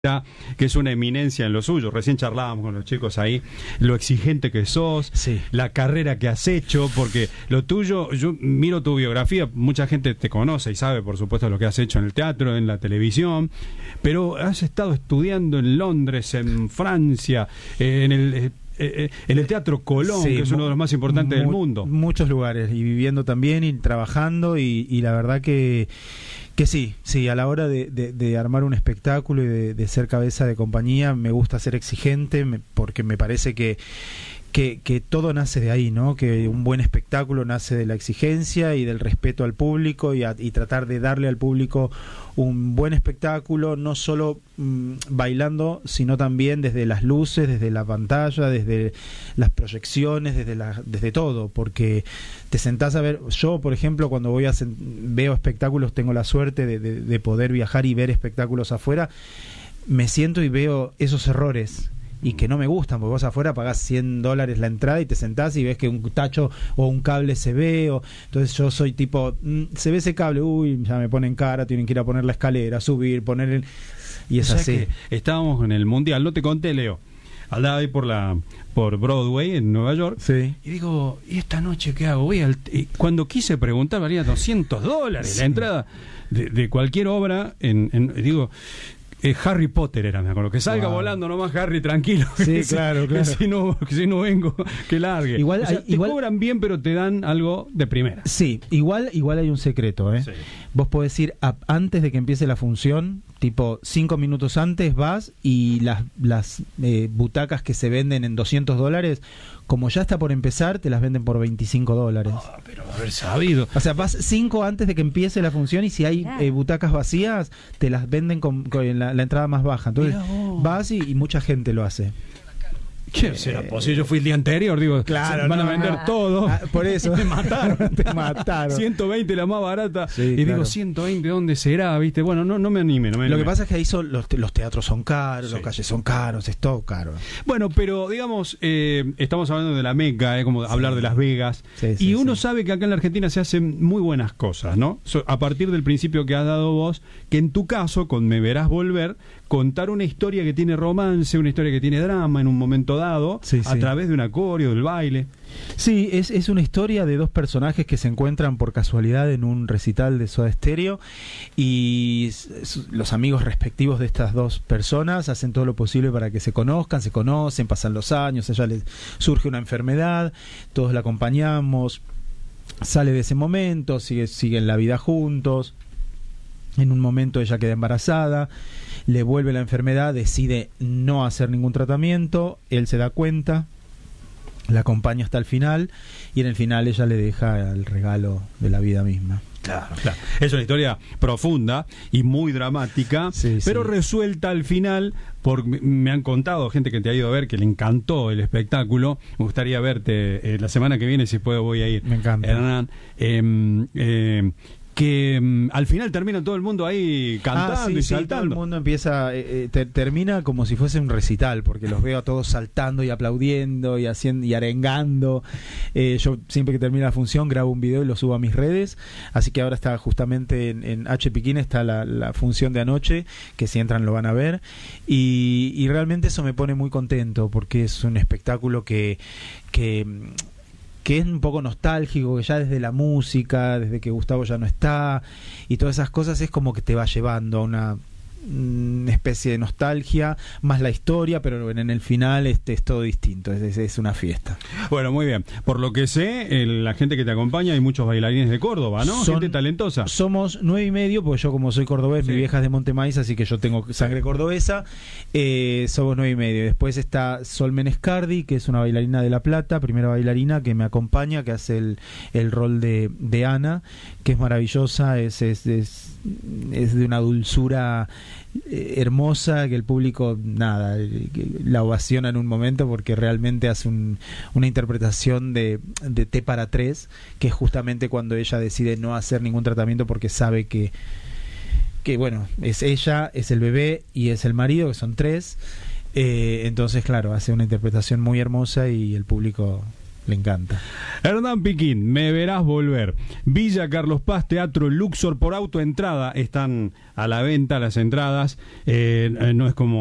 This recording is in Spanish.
que es una eminencia en lo suyo. Recién charlábamos con los chicos ahí, lo exigente que sos, sí, la carrera que has hecho, porque lo tuyo, yo miro tu biografía, mucha gente te conoce y sabe, por supuesto, lo que has hecho en el teatro, en la televisión, pero has estado estudiando en Londres, en Francia, en el Teatro Colón, sí, que es uno de los más importantes del mundo. Muchos lugares, y viviendo también, y trabajando, y la verdad que sí, a la hora de armar un espectáculo y de ser cabeza de compañía, me gusta ser exigente, porque me parece que todo nace de ahí, ¿no? Que un buen espectáculo nace de la exigencia y del respeto al público y tratar de darle al público un buen espectáculo, no solo bailando, sino también desde las luces, desde la pantalla, desde las proyecciones, desde todo, porque te sentás a ver. Yo, por ejemplo, cuando veo espectáculos, tengo la suerte de poder viajar y ver espectáculos afuera, me siento y veo esos errores y que no me gustan, porque vos afuera pagás $100 la entrada y te sentás y ves que un tacho o un cable se ve, entonces yo soy tipo, se ve ese cable, uy, ya me ponen cara, tienen que ir a poner la escalera, subir, poner y es así. Estábamos en el Mundial, no te conté, Leo, andaba ahí por Broadway en Nueva York, sí, y digo, ¿y esta noche qué hago? Y cuando quise preguntar, valía $200 sí, la entrada de cualquier obra, digo, Harry Potter era, me acuerdo, que salga volando nomás Harry, tranquilo. Sí, claro. Que si no vengo, que largue. Igual, o sea, te cobran bien, pero te dan algo de primera. Sí, igual hay un secreto, ¿eh? Sí. Vos podés ir antes de que empiece la función, tipo 5 minutos antes vas, y las butacas que se venden en $200, como ya está por empezar, te las venden por $25. Pero haber sabido. O sea, vas 5 antes de que empiece la función, y si hay butacas vacías, te las venden con la entrada más baja. Entonces vas y mucha gente lo hace. ¿Qué será posible? Yo fui el día anterior, digo, claro, van a vender todo. Por eso te mataron. Te mataron. 120 la más barata. Sí, y claro. digo, 120, ¿dónde será? ¿Viste? Bueno, no me anime. Lo que pasa es que ahí los teatros son caros, sí, los calles son caros, es todo caro. Bueno, pero digamos, estamos hablando de la Meca, como hablar de Las Vegas. Sí, y uno sí. sabe que acá en la Argentina se hacen muy buenas cosas, ¿no? A partir del principio que has dado vos, que en tu caso, con Me Verás Volver, contar una historia que tiene romance, una historia que tiene drama en un momento dado, sí, a través de un acorio, del baile. Sí, es una historia de dos personajes que se encuentran por casualidad en un recital de Soda Stereo, y los amigos respectivos de estas dos personas hacen todo lo posible para que se conocen, pasan los años, a ella le surge una enfermedad, todos la acompañamos, sale de ese momento, siguen la vida juntos. En un momento ella queda embarazada, le vuelve la enfermedad, decide no hacer ningún tratamiento, él se da cuenta, la acompaña hasta el final, y en el final ella le deja el regalo de la vida misma. Claro. Es una historia profunda y muy dramática, sí, pero sí, resuelta al final. Me han contado gente que te ha ido a ver que le encantó el espectáculo. Me gustaría verte la semana que viene, si puedo voy a ir. Me encanta. Hernán, que al final termina todo el mundo ahí cantando y saltando. Todo el mundo empieza, termina como si fuese un recital, porque los veo a todos saltando y aplaudiendo y haciendo y arengando. Yo siempre que termina la función grabo un video y lo subo a mis redes, así que ahora está justamente en H. Piquín está la función de anoche, que si entran lo van a ver, y realmente eso me pone muy contento, porque es un espectáculo que es un poco nostálgico, que ya desde la música, desde que Gustavo ya no está, y todas esas cosas, es como que te va llevando a una especie de nostalgia, más la historia, pero en el final es todo distinto, es una fiesta. Bueno, muy bien. Por lo que sé, la gente que te acompaña, hay muchos bailarines de Córdoba, ¿no? Gente talentosa. Somos 9:30, porque yo, como soy cordobés, mi vieja es de Montemaíz, así que yo tengo sangre cordobesa. Somos 9:30. Después está Sol Menescardi, que es una bailarina de La Plata, primera bailarina que me acompaña, que hace el rol de Ana, que es maravillosa, es de una dulzura hermosa, que el público la ovaciona en un momento, porque realmente hace una interpretación de T para 3, que es justamente cuando ella decide no hacer ningún tratamiento, porque sabe que bueno, es ella, es el bebé y es el marido, que son 3. Entonces, claro, hace una interpretación muy hermosa y el público le encanta. Hernán Piquín, Me verás volver. Villa Carlos Paz, Teatro Luxor, por autoentrada están a la venta las entradas. No es como